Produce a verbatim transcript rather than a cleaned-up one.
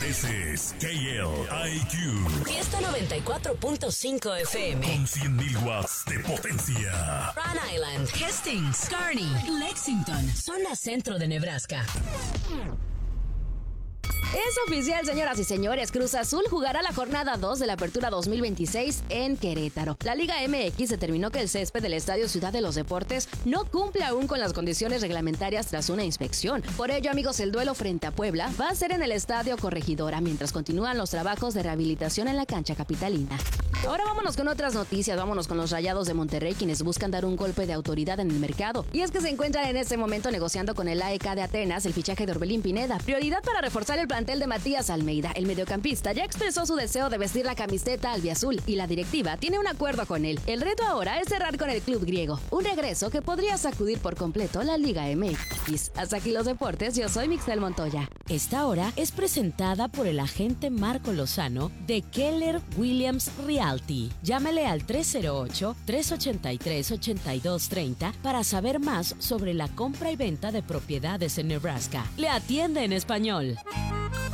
Ese es K L I Q. Fiesta noventa y cuatro punto cinco F M. Con cien mil watts de potencia. Rhode Island, Hastings, Kearney, Lexington, zona centro de Nebraska. Es oficial, señoras y señores, Cruz Azul jugará la jornada dos de la Apertura dos mil veintiséis en Querétaro. La Liga M X determinó que el césped del Estadio Ciudad de los Deportes no cumple aún con las condiciones reglamentarias tras una inspección. Por ello, amigos, el duelo frente a Puebla va a ser en el Estadio Corregidora mientras continúan los trabajos de rehabilitación en la cancha capitalina. Ahora vámonos con otras noticias, vámonos con los Rayados de Monterrey, quienes buscan dar un golpe de autoridad en el mercado. Y es que se encuentran en este momento negociando con el A E K de Atenas el fichaje de Orbelín Pineda, prioridad para reforzar el plantel de Matías Almeida. El mediocampista ya expresó su deseo de vestir la camiseta albiazul y la directiva tiene un acuerdo con él. El reto ahora es cerrar con el club griego, un regreso que podría sacudir por completo la Liga M X. Hasta aquí los deportes, yo soy Mixel Montoya. Esta hora es presentada por el agente Marco Lozano de Keller Williams Realty. Llámele al tres cero ocho, tres ocho tres, ocho dos tres cero para saber más sobre la compra y venta de propiedades en Nebraska. Le atiende en español.